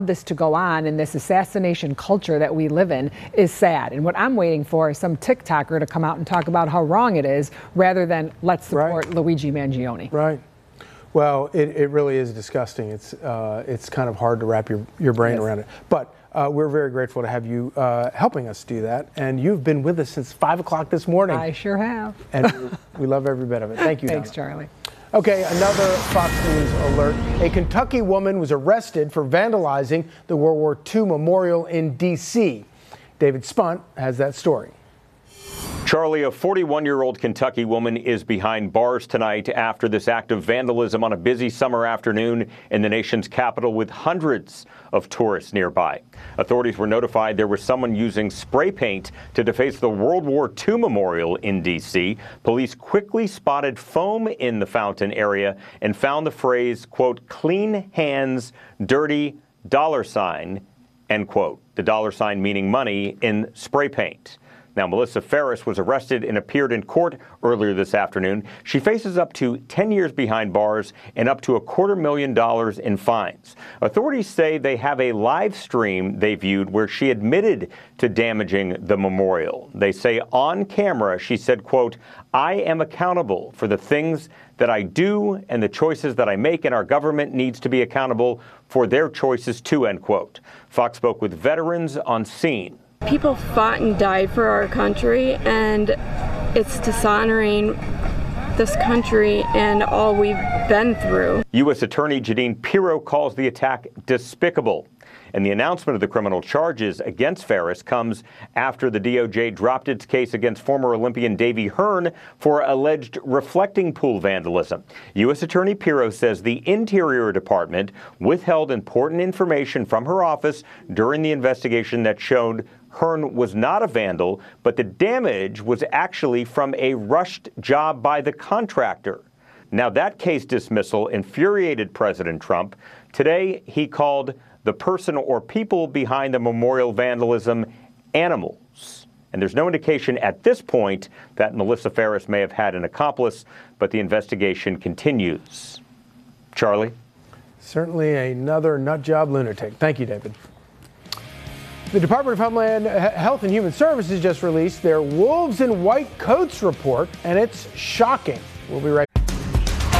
this to go on, and this assassination culture that we live in is sad. And what I'm waiting for is some TikToker to come out and talk about how wrong it is, rather than let's support Luigi Mangione. Right. Well, it really is disgusting. It's kind of hard to wrap your brain around it. But we're very grateful to have you helping us do that. And you've been with us since 5 o'clock this morning. I sure have. And we love every bit of it. Thank you, Thanks, Donna. Charlie. Okay, another Fox News alert. A Kentucky woman was arrested for vandalizing the World War II memorial in D.C. David Spunt has that story. Charlie, a 41-year-old Kentucky woman is behind bars tonight after this act of vandalism on a busy summer afternoon in the nation's capital with hundreds of tourists nearby. Authorities were notified there was someone using spray paint to deface the World War II memorial in D.C. Police quickly spotted foam in the fountain area and found the phrase, quote, "clean hands, dirty $," end quote. The $ meaning money in spray paint. Now, Melissa Ferris was arrested and appeared in court earlier this afternoon. She faces up to 10 years behind bars and up to $250,000 in fines. Authorities say they have a live stream they viewed where she admitted to damaging the memorial. They say on camera she said, quote, "I am accountable for the things that I do and the choices that I make, and our government needs to be accountable for their choices too," end quote. Fox spoke with veterans on scene. People fought and died for our country, and it's dishonoring this country and all we've been through. U.S. Attorney Jeanine Pirro calls the attack despicable. And the announcement of the criminal charges against Ferris comes after the DOJ dropped its case against former Olympian Davy Hearn for alleged reflecting pool vandalism. U.S. Attorney Pirro says the Interior Department withheld important information from her office during the investigation that showed Hearn was not a vandal, but the damage was actually from a rushed job by the contractor. Now, that case dismissal infuriated President Trump. Today, he called the person or people behind the memorial vandalism animals. And there's no indication at this point that Melissa Ferris may have had an accomplice, but the investigation continues. Charlie? Certainly another nutjob lunatic. Thank you, David. The Department of Homeland Health and Human Services just released their Wolves in White Coats report, and it's shocking. We'll be right back.